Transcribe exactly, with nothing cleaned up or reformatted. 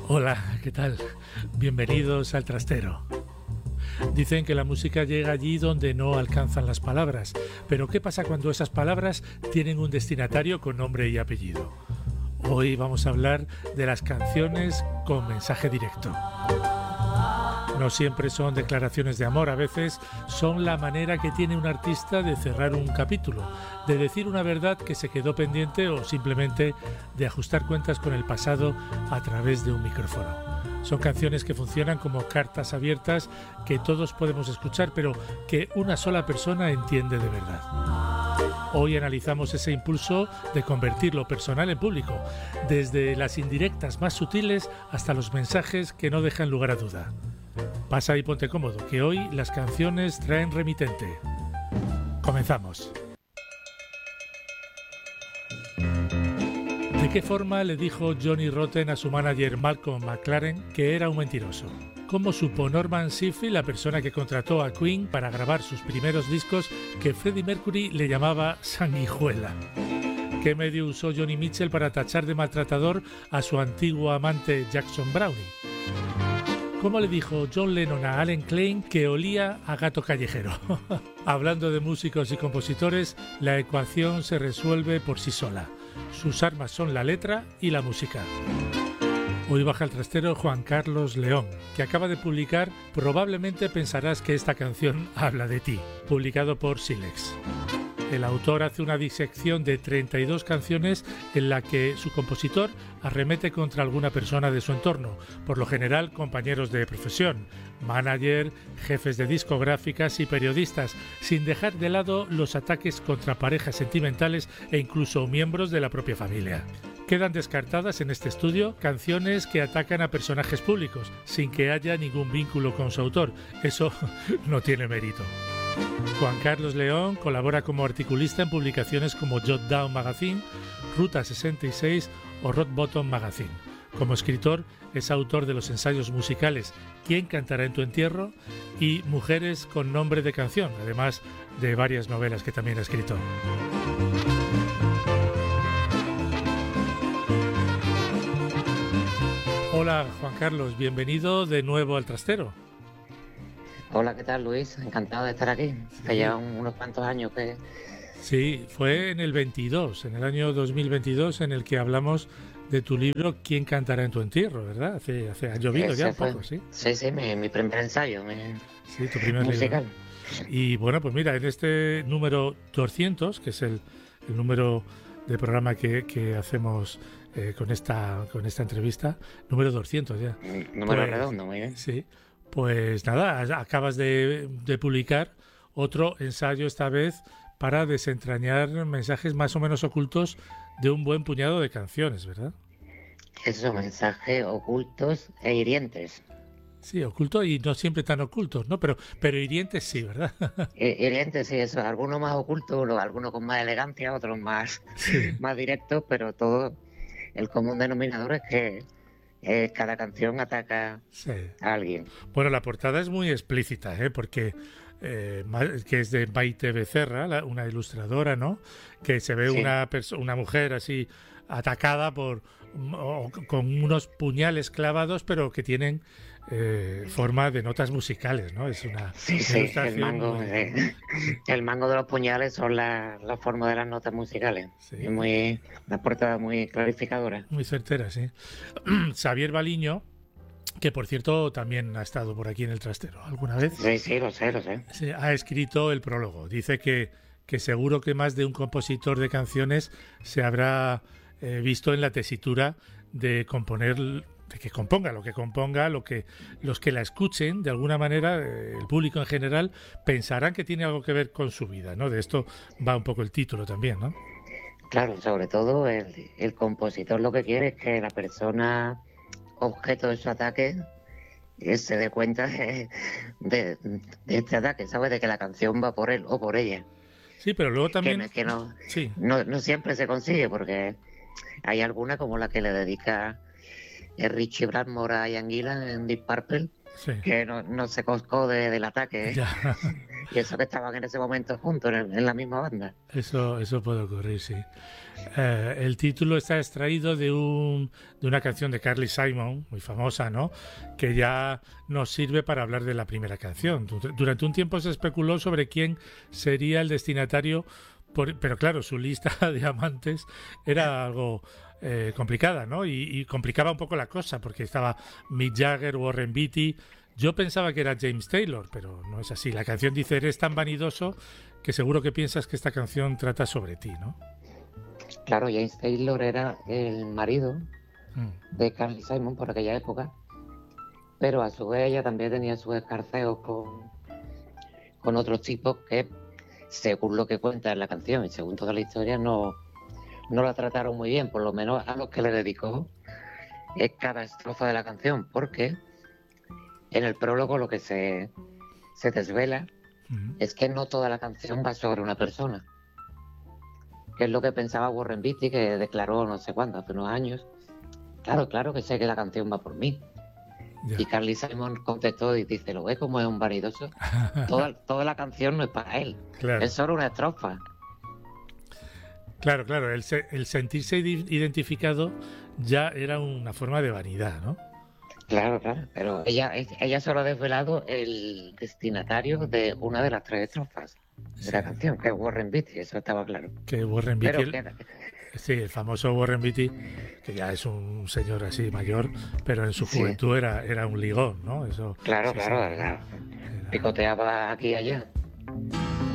Hola, ¿qué tal? Bienvenidos al Trastero. Dicen que la música llega allí donde no alcanzan las palabras, pero ¿qué pasa cuando esas palabras tienen un destinatario con nombre y apellido? Hoy vamos a hablar de las canciones con mensaje directo. No siempre son declaraciones de amor, a veces son la manera que tiene un artista de cerrar un capítulo, de decir una verdad que se quedó pendiente o simplemente de ajustar cuentas con el pasado a través de un micrófono. Son canciones que funcionan como cartas abiertas que todos podemos escuchar, pero que una sola persona entiende de verdad. Hoy analizamos ese impulso de convertir lo personal en público, desde las indirectas más sutiles hasta los mensajes que no dejan lugar a duda. Pasa y ponte cómodo, que hoy las canciones traen remitente. Comenzamos. ¿De qué forma le dijo Johnny Rotten a su manager Malcolm McLaren que era un mentiroso? ¿Cómo supo Norman Seefe, la persona que contrató a Queen para grabar sus primeros discos, que Freddie Mercury le llamaba sanguijuela? ¿Qué medio usó Johnny Mitchell para tachar de maltratador a su antiguo amante Jackson Brownie? ¿Cómo le dijo John Lennon a Allen Klein que olía a gato callejero? Hablando de músicos y compositores, la ecuación se resuelve por sí sola. Sus armas son la letra y la música. Hoy baja al trastero Juan Carlos León, que acaba de publicar Probablemente pensarás que esta canción habla de ti, publicado por Silex. El autor hace una disección de treinta y dos canciones en la que su compositor arremete contra alguna persona de su entorno, por lo general compañeros de profesión, manager, jefes de discográficas y periodistas, sin dejar de lado los ataques contra parejas sentimentales e incluso miembros de la propia familia. Quedan descartadas en este estudio canciones que atacan a personajes públicos, sin que haya ningún vínculo con su autor. Eso no tiene mérito. Juan Carlos León colabora como articulista en publicaciones como Jot Down Magazine, Ruta sesenta y seis o Rock Bottom Magazine. Como escritor es autor de los ensayos musicales ¿Quién cantará en tu entierro? Y Mujeres con nombre de canción, además de varias novelas que también ha escrito. Hola Juan Carlos, bienvenido de nuevo al Trastero. Hola, ¿qué tal, Luis? Encantado de estar aquí. Hace sí. ya unos cuantos años que... Sí, fue en el veintidós, en el año dos mil veintidós, en el que hablamos de tu libro ¿Quién cantará en tu entierro?, ¿verdad? Hace, hace ha llovido Ese ya un fue... poco, ¿sí? Sí, sí, mi, mi primer ensayo. Mi... Sí, tu primer musical. Libro. Y bueno, pues mira, en este número doscientos, que es el, el número de programa que, que hacemos eh, con esta con esta entrevista, número doscientos ya. Número pues, redondo, muy bien. Sí. Pues nada, acabas de, de publicar otro ensayo, esta vez para desentrañar mensajes más o menos ocultos de un buen puñado de canciones, ¿verdad? Esos mensajes ocultos e hirientes. Sí, ocultos y no siempre tan ocultos, ¿no? Pero, pero hirientes sí, ¿verdad? Hirientes sí, eso. Algunos más ocultos, algunos con más elegancia, otros más, sí. más directos, pero todo el común denominador es que Eh, cada canción ataca sí. a alguien. Bueno, la portada es muy explícita, ¿eh? Porque eh, que es de Maite Becerra, la, una ilustradora, ¿no? Que se ve sí. una, una mujer así atacada por o, con unos puñales clavados, pero que tienen eh, forma de notas musicales, ¿no? Es una sí, sí, el mango, muy... eh, el mango de los puñales son la, la forma de las notas musicales. Sí. Es muy, una portada muy clarificadora. Muy certera, sí. Xavier Baliño, que por cierto también ha estado por aquí en el Trastero alguna vez. Sí, sí, lo sé, lo sé. Sí, ha escrito el prólogo. Dice que, que seguro que más de un compositor de canciones se habrá eh, visto en la tesitura de componer, de que componga lo que componga, lo que los que la escuchen, de alguna manera, eh, el público en general, pensarán que tiene algo que ver con su vida, ¿no? De esto va un poco el título también, ¿no? Claro, sobre todo el, el compositor lo que quiere es que la persona objeto de su ataque eh, se dé cuenta de, de, de este ataque, ¿sabes? De que la canción va por él o por ella. Sí, pero luego también... Que, que no, sí. no, no siempre se consigue, porque hay alguna como la que le dedica Richie Blackmore a Ian Gillan en Deep Purple, sí. que no, no se coscó de, del ataque. ¿eh? Ya. Y eso que estaban en ese momento juntos en, en la misma banda. Eso, eso puede ocurrir, sí. Eh, el título está extraído de, un, de una canción de Carly Simon, muy famosa, ¿no? Que ya nos sirve para hablar de la primera canción. Durante un tiempo se especuló sobre quién sería el destinatario, por, pero claro, su lista de amantes era algo eh, complicada, ¿no? Y, y complicaba un poco la cosa, porque estaba Mick Jagger, Warren Beatty. Yo pensaba que era James Taylor, pero no es así. La canción dice: eres tan vanidoso que seguro que piensas que esta canción trata sobre ti, ¿no? Claro, James Taylor era el marido mm. de Carly Simon por aquella época, pero a su vez ella también tenía sus escarceos con, con otros tipos que, según lo que cuenta en la canción y según toda la historia, no, no la trataron muy bien, por lo menos a los que le dedicó es cada estrofa de la canción, porque en el prólogo lo que se, se desvela mm. es que no toda la canción va sobre una persona, que es lo que pensaba Warren Beatty, que declaró no sé cuándo, hace unos años. Claro, claro que sé que la canción va por mí. Yeah. Y Carly Simon contestó y dice: ¿lo ves como es un vanidoso? toda, toda la canción no es para él, claro. Es solo una estrofa. Claro, claro, el, se, el sentirse identificado ya era una forma de vanidad, ¿no? Claro, claro, pero ella, ella solo ha desvelado el destinatario de una de las tres estrofas de sí. la canción, que es Warren Beatty, eso estaba claro. Que Warren Beatty, el, sí, el famoso Warren Beatty, que ya es un señor así mayor, pero en su juventud sí. era, era un ligón, ¿no? Eso, claro, sí, claro, sí, claro. Era... picoteaba aquí y allá.